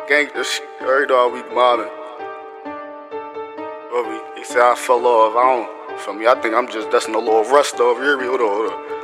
gangster shit. Every dog we mobbing. He said I fell off. I don't. For me, I think I'm just dusting a little rust over here. Hold on.